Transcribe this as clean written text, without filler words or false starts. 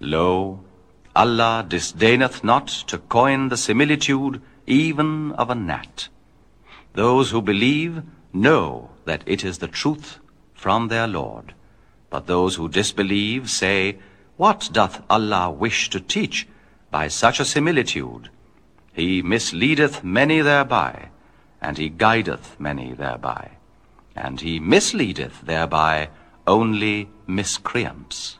Lo, Allah disdaineth not to coin the similitude even of a gnat. Those who believe know that it is the truth from their Lord. But those who disbelieve say, What doth Allah wish to teach by such a similitude? He misleadeth many thereby, and he guideth many thereby, and he misleadeth thereby only miscreants.